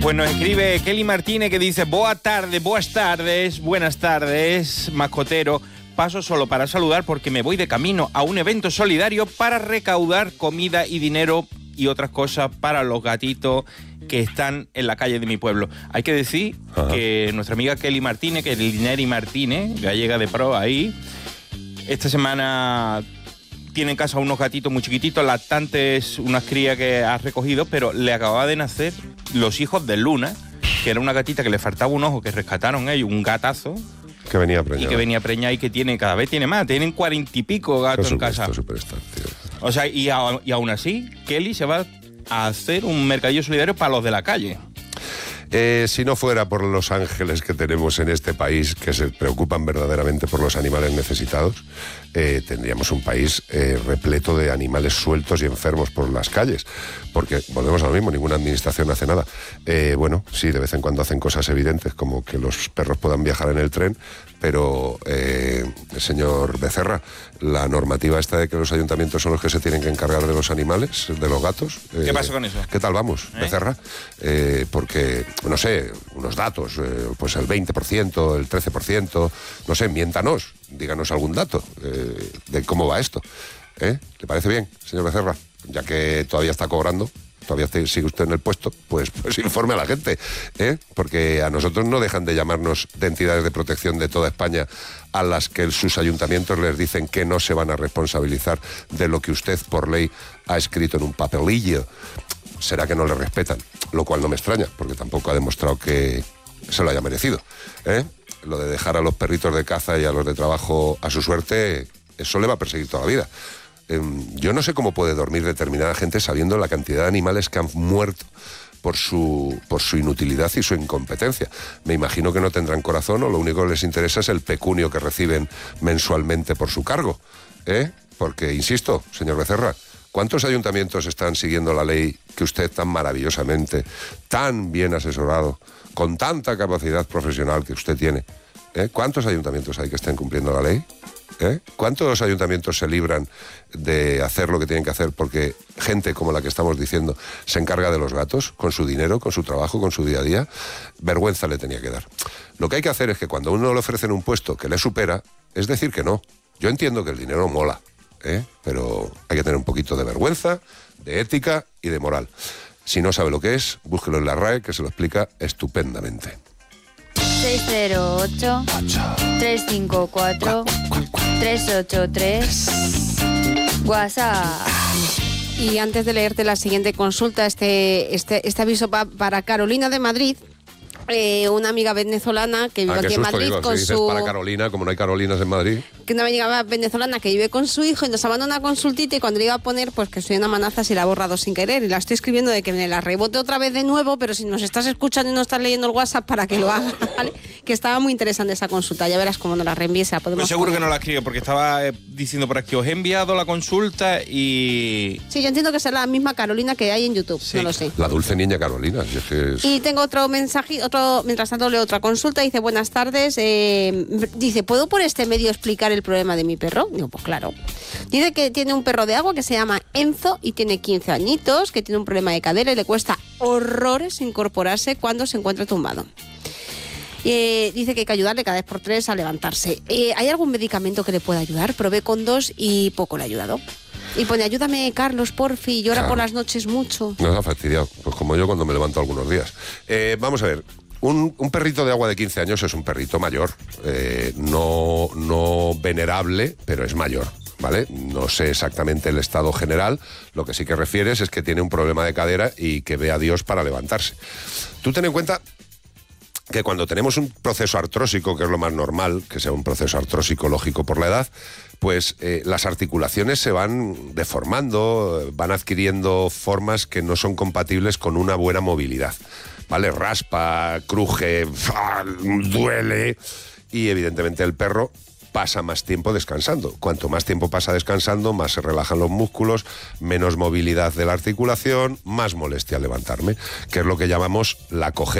Pues nos escribe Kelly Martínez que dice: buenas tardes, mascotero. Paso solo para saludar porque me voy de camino a un evento solidario para recaudar comida y dinero y otras cosas para los gatitos que están en la calle de mi pueblo. Hay que decir que nuestra amiga Kelly Martínez, que es Lineri Martínez, gallega de pro ahí, esta semana tiene en casa unos gatitos muy chiquititos, lactantes, unas crías que ha recogido, pero le acababa de nacer los hijos de Luna, que era una gatita que le faltaba un ojo, que rescataron ellos, un gatazo. Que venía preñada. Y que venía preñada y que tiene, cada vez tiene más, tienen 40 y pico gatos en casa. Superstar, tío. O sea, y aún así, Kelly se va a hacer un mercadillo solidario para los de la calle. Si no fuera por los ángeles que tenemos en este país, que se preocupan verdaderamente por los animales necesitados, tendríamos un país repleto de animales sueltos y enfermos por las calles. Porque, volvemos a lo mismo, ninguna administración hace nada. Bueno, sí, de vez en cuando hacen cosas evidentes, como que los perros puedan viajar en el tren, pero, señor Becerra, la normativa esta de que los ayuntamientos son los que se tienen que encargar de los animales, de los gatos... ¿Qué pasa con eso? ¿Qué tal vamos, Becerra? Porque, no sé, unos datos, pues el 20%, el 13%, no sé, miéntanos, díganos algún dato de cómo va esto. ¿Le parece bien, señor Becerra? Ya que todavía está cobrando, todavía sigue usted en el puesto, pues informe a la gente, porque a nosotros no dejan de llamarnos de entidades de protección de toda España a las que sus ayuntamientos les dicen que no se van a responsabilizar de lo que usted por ley ha escrito en un papelillo. Será que no le respetan, lo cual no me extraña, porque tampoco ha demostrado que se lo haya merecido. Lo de dejar a los perritos de caza y a los de trabajo a su suerte, eso le va a perseguir toda la vida. Yo no sé cómo puede dormir determinada gente sabiendo la cantidad de animales que han muerto por su inutilidad y su incompetencia. Me imagino que no tendrán corazón o lo único que les interesa es el pecunio que reciben mensualmente por su cargo. Porque, insisto, señor Becerra, ¿cuántos ayuntamientos están siguiendo la ley que usted tan maravillosamente, tan bien asesorado, con tanta capacidad profesional que usted tiene? ¿Cuántos ayuntamientos hay que estén cumpliendo la ley? ¿Cuántos ayuntamientos se libran de hacer lo que tienen que hacer porque gente como la que estamos diciendo se encarga de los gatos, con su dinero, con su trabajo, con su día a día? Vergüenza le tenía que dar. Lo que hay que hacer es que cuando a uno le ofrecen un puesto que le supera, es decir que no. Yo entiendo que el dinero mola, pero hay que tener un poquito de vergüenza, de ética y de moral. Si no sabe lo que es, búsquelo en la RAE, que se lo explica estupendamente. 608-354-383 WhatsApp. Y antes de leerte la siguiente consulta, este aviso para Carolina de Madrid, una amiga venezolana que vive aquí en Madrid con su... Para Carolina, como no hay Carolinas en Madrid. Que una amiga venezolana que vive con su hijo y nos ha mandado una consultita y cuando le iba a poner, pues que soy una manaza, se la ha borrado sin querer y la estoy escribiendo de que me la rebote otra vez de nuevo, pero si nos estás escuchando y no estás leyendo el WhatsApp para que lo hagas, ¿vale? Que estaba muy interesante esa consulta, ya verás cómo nos la reenvíe, se la podemos... Pues seguro que no la escribo porque estaba diciendo por aquí, os he enviado la consulta y... Sí, yo entiendo que será la misma Carolina que hay en YouTube, sí. No lo sé. La dulce niña Carolina. Y tengo otro mensaje, mientras tanto leo otra consulta, dice, buenas tardes, dice, ¿puedo por este medio explicar el problema de mi perro? Digo, pues claro. Dice que tiene un perro de agua que se llama Enzo y tiene 15 añitos, que tiene un problema de cadera y le cuesta horrores incorporarse cuando se encuentra tumbado. Dice que hay que ayudarle cada vez por 3 a levantarse. ¿Hay algún medicamento que le pueda ayudar? Probé con 2 y poco le ha ayudado. Y pone, ayúdame, Carlos, porfi, llora por las noches mucho. Nos ha fastidiado, pues como yo cuando me levanto algunos días. Vamos a ver. Un perrito de agua de 15 años es un perrito mayor, no venerable, pero es mayor, ¿vale? No sé exactamente el estado general, lo que sí que refieres es que tiene un problema de cadera y que ve a Dios para levantarse. Tú ten en cuenta que cuando tenemos un proceso artrósico, que es lo más normal, que sea un proceso artrósico lógico por la edad, pues las articulaciones se van deformando, van adquiriendo formas que no son compatibles con una buena movilidad. ¿Vale? Raspa, cruje, duele y evidentemente el perro pasa más tiempo descansando. Cuanto más tiempo pasa descansando, más se relajan los músculos, menos movilidad de la articulación, más molestia al levantarme, que es lo que llamamos la cojera.